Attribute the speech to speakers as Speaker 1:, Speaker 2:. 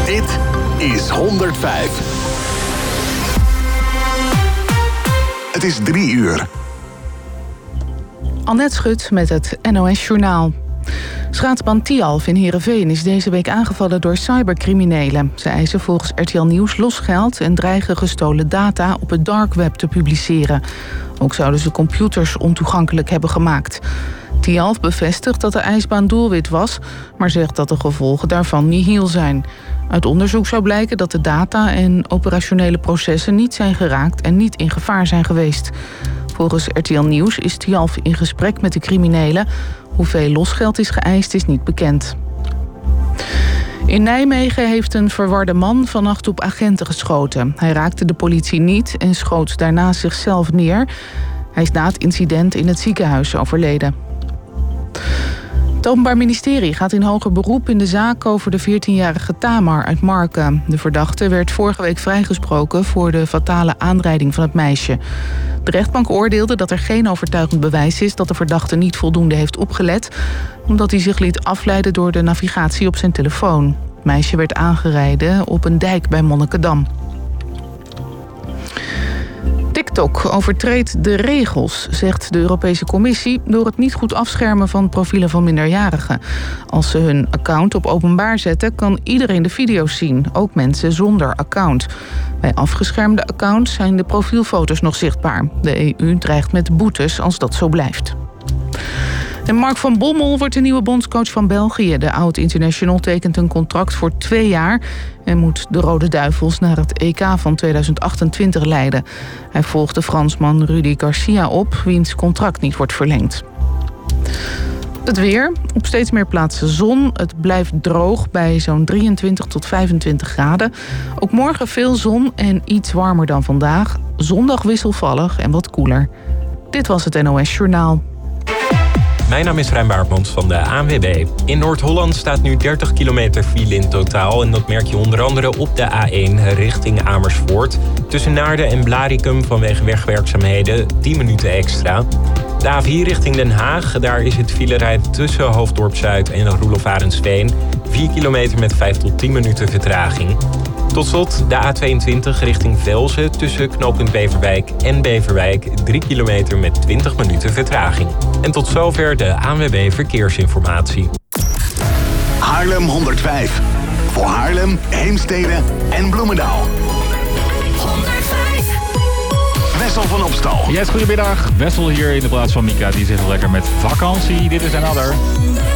Speaker 1: Dit is 105. Het is 3 uur.
Speaker 2: Annette Schut met het NOS Journaal. Schaatsbaan Tialf in Heerenveen is deze week aangevallen door cybercriminelen. Ze eisen volgens RTL Nieuws losgeld en dreigen gestolen data op het dark web te publiceren. Ook zouden ze computers ontoegankelijk hebben gemaakt. Tialf bevestigt dat de ijsbaan doelwit was, maar zegt dat de gevolgen daarvan nihil zijn. Uit onderzoek zou blijken dat de data en operationele processen niet zijn geraakt en niet in gevaar zijn geweest. Volgens RTL Nieuws is Tialf in gesprek met de criminelen. Hoeveel losgeld is geëist is niet bekend. In Nijmegen heeft een verwarde man vannacht op agenten geschoten. Hij raakte de politie niet en schoot daarna zichzelf neer. Hij is na het incident in het ziekenhuis overleden. Het Openbaar Ministerie gaat in hoger beroep in de zaak over de 14-jarige Tamar uit Marken. De verdachte werd vorige week vrijgesproken voor de fatale aanrijding van het meisje. De rechtbank oordeelde dat er geen overtuigend bewijs is dat de verdachte niet voldoende heeft opgelet, omdat hij zich liet afleiden door de navigatie op zijn telefoon. Het meisje werd aangereden op een dijk bij Monnikendam. TikTok overtreedt de regels, zegt de Europese Commissie, door het niet goed afschermen van profielen van minderjarigen. Als ze hun account op openbaar zetten, kan iedereen de video's zien, ook mensen zonder account. Bij afgeschermde accounts zijn de profielfoto's nog zichtbaar. De EU dreigt met boetes als dat zo blijft. En Mark van Bommel wordt de nieuwe bondscoach van België. De oud-international tekent een contract voor 2 jaar... en moet de Rode Duivels naar het EK van 2028 leiden. Hij volgt de Fransman Rudy Garcia op, wiens contract niet wordt verlengd. Het weer. Op steeds meer plaatsen zon. Het blijft droog bij zo'n 23 tot 25 graden. Ook morgen veel zon en iets warmer dan vandaag. Zondag wisselvallig en wat koeler. Dit was het NOS Journaal.
Speaker 3: Mijn naam is Rijn Baartmans van de ANWB. In Noord-Holland staat nu 30 kilometer file in totaal. En dat merk je onder andere op de A1 richting Amersfoort. Tussen Naarden en Blaricum vanwege wegwerkzaamheden 10 minuten extra. De A4 richting Den Haag. Daar is het filerijden tussen Hoofddorp Zuid en Roelof Arendsveen. 4 kilometer met 5 tot 10 minuten vertraging. Tot slot de A22 richting Velzen tussen knooppunt Beverwijk en Beverwijk 3 kilometer met 20 minuten vertraging. En tot zover de ANWB Verkeersinformatie.
Speaker 1: Haarlem 105. Voor Haarlem, Heemstede en Bloemendaal. 105. Wessel van Opstal.
Speaker 4: Yes, goedemiddag. Wessel hier in de plaats van Mika. Die zit lekker met vakantie. Dit is Another.